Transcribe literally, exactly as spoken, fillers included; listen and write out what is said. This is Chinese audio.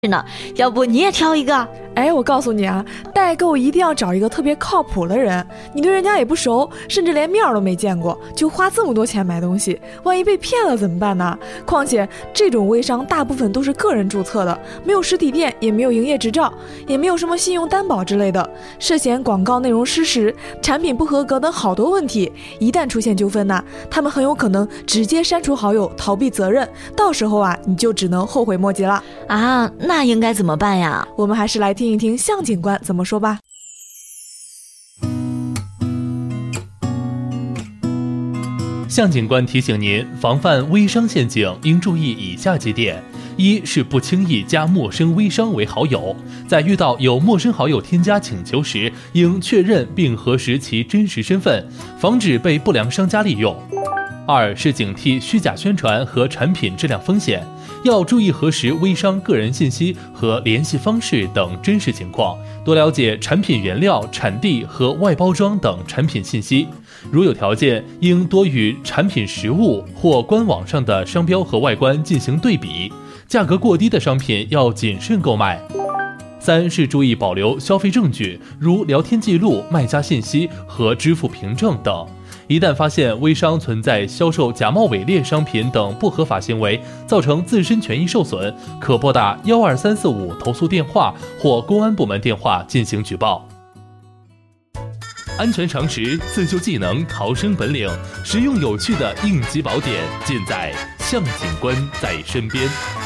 呢，要不你也挑一个？ 哎，我告诉你啊，代购一定要找一个特别靠谱的人，你对人家也不熟，甚至连面都没见过，就花这么多钱买东西，万一被骗了怎么办呢？况且这种微商大部分都是个人注册的，没有实体店，也没有营业执照，也没有什么信用担保之类的，涉嫌广告内容失实、产品不合格等好多问题，一旦出现纠纷呢，他们很有可能直接删除好友，逃避责任，到时候啊，你就只能后悔莫及了啊！那应该怎么办呀？ 我们还是来听一听向警官怎么说吧。 向警官提醒您，防范微商陷阱应注意以下几点：一是不轻易加陌生微商为好友，在遇到有陌生好友添加请求时，应确认并核实其真实身份，防止被不良商家利用。二是警惕虚假宣传和产品质量风险，要注意核实微商个人信息和联系方式等真实情况，多了解产品原料、产地和外包装等产品信息。如有条件，应多与产品实物或官网上的商标和外观进行对比，价格过低的商品要谨慎购买。三是注意保留消费证据，如聊天记录、卖家信息和支付凭证等。一旦发现微商存在销售假冒伪劣商品等不合法行为，造成自身权益受损，可拨打幺二三四五投诉电话或公安部门电话进行举报。安全常识、自救技能、逃生本领，实用有趣的应急宝典，尽在向警官在身边。